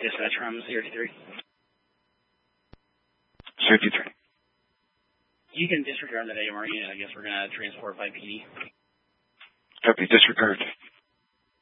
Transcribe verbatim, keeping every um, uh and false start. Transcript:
Dispatch from zero two three. zero two three. You can disregard the A M R unit. I guess we're going to transport by P D. Copy. Disregard.